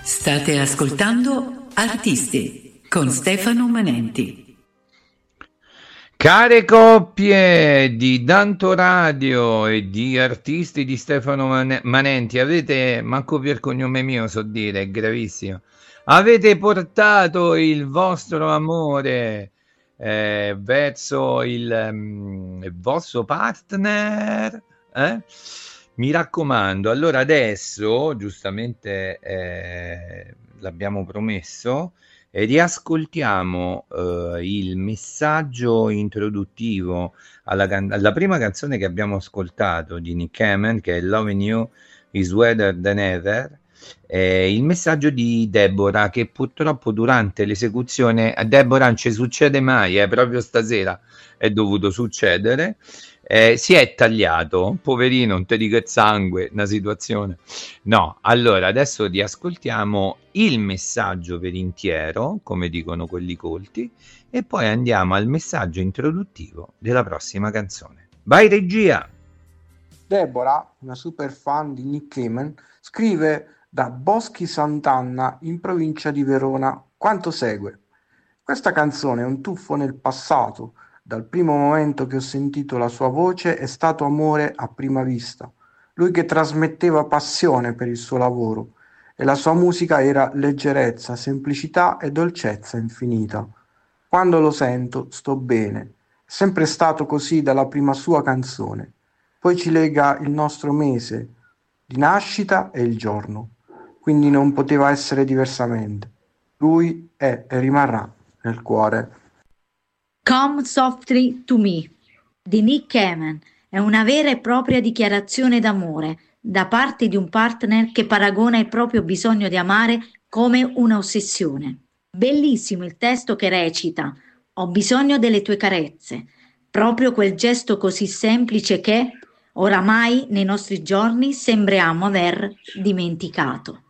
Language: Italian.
State ascoltando Artisti con Stefano Manenti. Care coppie di Danto Radio e di Artisti di Stefano Manenti, avete, manco per cognome mio so dire, è gravissimo, avete portato il vostro amore verso il vostro partner, Mi raccomando. Allora adesso, giustamente l'abbiamo promesso, riascoltiamo il messaggio introduttivo alla prima canzone che abbiamo ascoltato di Nick Hammond, che è Loving You is Wetter Than Ever. Il messaggio di Deborah, che purtroppo durante l'esecuzione a Deborah non ci succede mai, proprio stasera è dovuto succedere. Si è tagliato, poverino, non te dico il sangue, una situazione. No, allora adesso riascoltiamo il messaggio per intero, come dicono quelli colti, e poi andiamo al messaggio introduttivo della prossima canzone. Vai regia! Deborah, una super fan di Nick Hammond, scrive da Boschi Sant'Anna in provincia di Verona quanto segue. Questa canzone è un tuffo nel passato. Dal primo momento che ho sentito la sua voce è stato amore a prima vista. Lui che trasmetteva passione per il suo lavoro e la sua musica era leggerezza, semplicità e dolcezza infinita. Quando lo sento sto bene. È sempre stato così dalla prima sua canzone. Poi ci lega il nostro mese di nascita e il giorno. Quindi non poteva essere diversamente. Lui è e rimarrà nel cuore. Come Softly to Me di Nick Hammond è una vera e propria dichiarazione d'amore da parte di un partner che paragona il proprio bisogno di amare come un'ossessione. Bellissimo il testo che recita: ho bisogno delle tue carezze, proprio quel gesto così semplice che oramai nei nostri giorni sembriamo aver dimenticato.